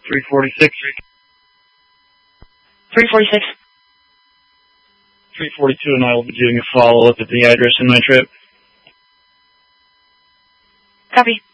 346. 346. 342, and I will be doing a follow-up at the address in my trip. Copy.